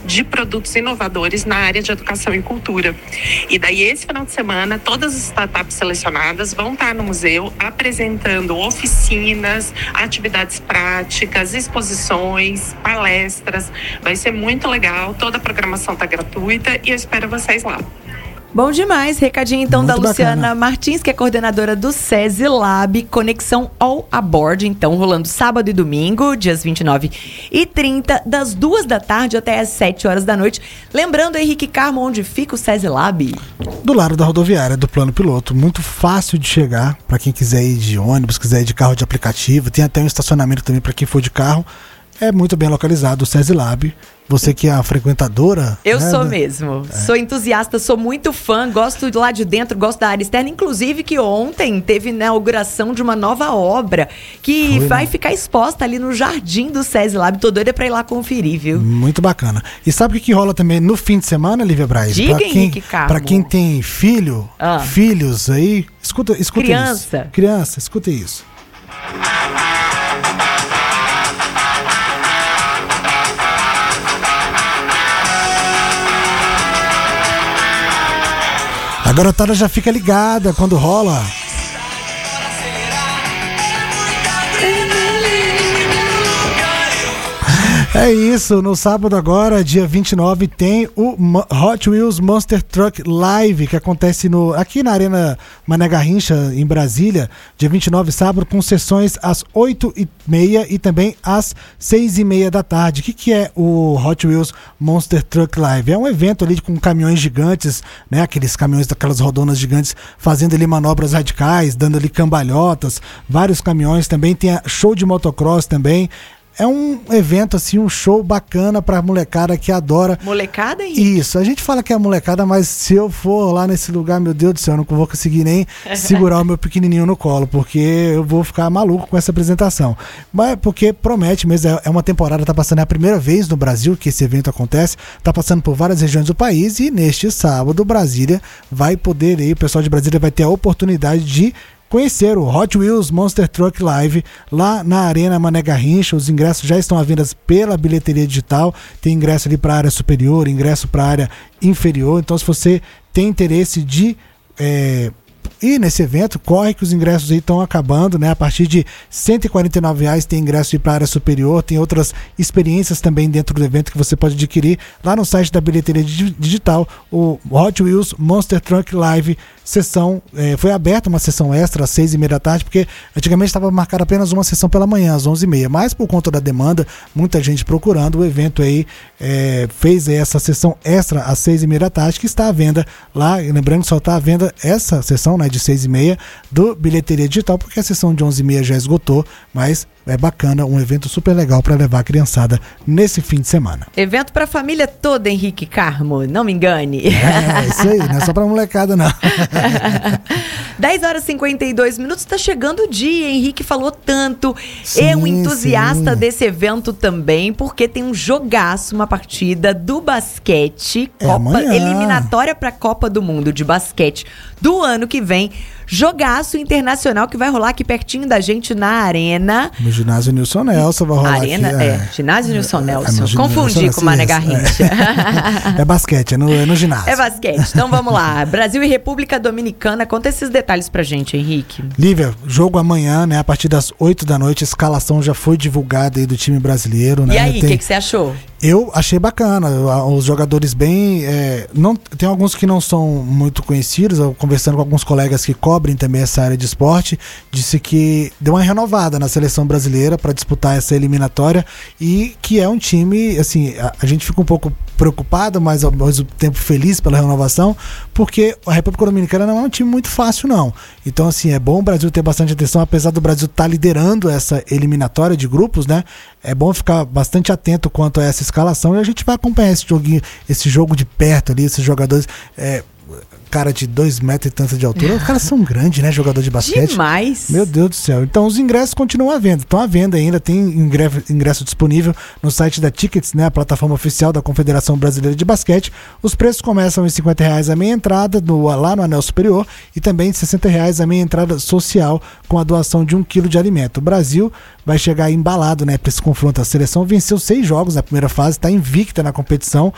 de produtos inovadores na área de educação e cultura. E daí esse final de semana, todas as startups selecionadas vão estar no museu apresentando oficinas, atividades práticas, exposições, palestras. Vai ser muito legal, toda a programação está gratuita e eu espero vocês lá. Bom demais, recadinho então muito da Luciana bacana. Martins, que é coordenadora do SESI Lab, Conexão All Aboard, então rolando sábado e domingo, dias 29 e 30, das 2 da tarde até as 7 horas da noite. Lembrando, Henrique Carmo, onde fica o SESI Lab? Do lado da rodoviária, do plano piloto, muito fácil de chegar para quem quiser ir de ônibus, quiser ir de carro de aplicativo, tem até um estacionamento também para quem for de carro. É muito bem localizado o SESI Lab. Você que é a frequentadora... Eu né, sou mesmo. Sou entusiasta, sou muito fã, gosto de lá de dentro, gosto da área externa. Inclusive que ontem teve inauguração de uma nova obra que vai ficar exposta ali no jardim do SESI Lab. Tô doida pra ir lá conferir, viu? Muito bacana. E sabe o que rola também no fim de semana, Lívia Braz? Diga, Henrique Carmo. Pra quem tem filhos aí, escuta Criança. isso. Criança, escuta isso. A garotada já fica ligada quando rola. É isso, no sábado agora, dia 29, tem o Hot Wheels Monster Truck Live, que acontece aqui na Arena Mané Garrincha, em Brasília, dia 29, sábado, com sessões às 8h30 e também às 6h30 da tarde. O que é o Hot Wheels Monster Truck Live? É um evento ali com caminhões gigantes, né, aqueles caminhões daquelas rodonas gigantes, fazendo ali manobras radicais, dando ali cambalhotas, vários caminhões também, tem show de motocross também. É um evento, assim, um show bacana pra molecada que adora. Molecada, Henrique? Isso, a gente fala que é molecada, mas se eu for lá nesse lugar, meu Deus do céu, eu não vou conseguir nem segurar o meu pequenininho no colo, porque eu vou ficar maluco com essa apresentação. Mas porque promete mesmo, é uma temporada, tá passando, é a primeira vez no Brasil que esse evento acontece, tá passando por várias regiões do país e neste sábado, Brasília vai poder, aí, o pessoal de Brasília vai ter a oportunidade de conhecer o Hot Wheels Monster Truck Live lá na Arena Mané Garrincha. Os ingressos já estão à venda pela bilheteria digital. Tem ingresso ali para a área superior, ingresso para a área inferior. Então, se você tem interesse de ir nesse evento, corre que os ingressos aí estão acabando, né? A partir de R$ 149 tem ingresso para a área superior, tem outras experiências também dentro do evento que você pode adquirir lá no site da bilheteria digital, o Hot Wheels Monster Truck Live. Sessão, foi aberta uma sessão extra às 6h30 da tarde, porque antigamente estava marcada apenas uma sessão pela manhã, às 11h30, mas por conta da demanda, muita gente procurando, o evento aí fez aí essa sessão extra às 6h30 da tarde, que está à venda lá, lembrando que só está à venda essa sessão, né, de 6h30 do bilheteria digital, porque a sessão de 11h30 já esgotou, mas é bacana, um evento super legal para levar a criançada nesse fim de semana. Evento para a família toda, Henrique Carmo, não me engane. Isso aí, não é só para molecada não. 10h52, tá chegando o dia, Henrique falou tanto, sim, é um entusiasta sim. desse evento também, porque tem um jogaço, uma partida do basquete, eliminatória para a Copa do Mundo de basquete do ano que vem, jogaço internacional que vai rolar aqui pertinho da gente na Arena. No ginásio Nilson Nelson vai rolar Arena, aqui. Ginásio Nilson Nelson. Confundi com o Mané Garrincha. É basquete, é no ginásio. É basquete. Então vamos lá. Brasil e República Dominicana. Conta esses detalhes pra gente, Henrique. Lívia, jogo amanhã, né? A partir das 8 da noite, a escalação já foi divulgada aí do time brasileiro, né? E aí, o que você achou? Eu achei bacana, os jogadores bem... tem alguns que não são muito conhecidos, eu conversando com alguns colegas que cobrem também essa área de esporte, disse que deu uma renovada na seleção brasileira para disputar essa eliminatória e que é um time, assim, a gente fica um pouco preocupado, mas ao mesmo tempo feliz pela renovação, porque a República Dominicana não é um time muito fácil, não. Então, assim, é bom o Brasil ter bastante atenção, apesar do Brasil estar liderando essa eliminatória de grupos, né? É bom ficar bastante atento quanto a essa escalação e a gente vai acompanhar esse jogo de perto ali, esses jogadores... cara de 2 metros e tanto de altura, os caras são grandes, né, jogador de basquete. Demais! Meu Deus do céu. Então os ingressos continuam à venda, estão à venda ainda, tem ingresso disponível no site da Tickets, né, a plataforma oficial da Confederação Brasileira de Basquete. Os preços começam em R$50 a meia entrada lá no anel superior e também R$60 a meia entrada social com a doação de 1 quilo de alimento. O Brasil vai chegar embalado, né, para esse confronto. A seleção venceu 6 jogos na primeira fase, está invicta na competição,